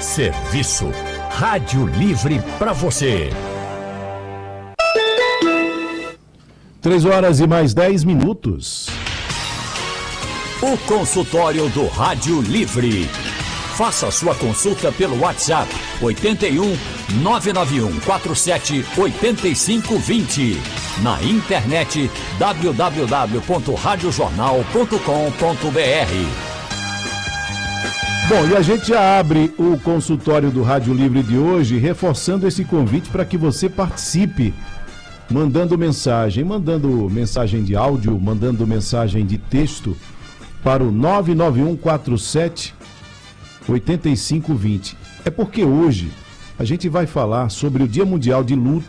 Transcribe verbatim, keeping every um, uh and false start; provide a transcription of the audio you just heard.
Serviço Rádio Livre para você. Três horas e mais dez minutos. O consultório do Rádio Livre. Faça sua consulta pelo WhatsApp oito um nove nove um quatro sete oito cinco dois zero. Na internet w w w ponto rádio jornal ponto com ponto b r. Bom, e a gente já abre o consultório do Rádio Livre de hoje, reforçando esse convite para que você participe, mandando mensagem, mandando mensagem de áudio, mandando mensagem de texto para o nove nove um quatro sete oito cinco dois zero. É porque hoje a gente vai falar sobre o Dia Mundial de Luto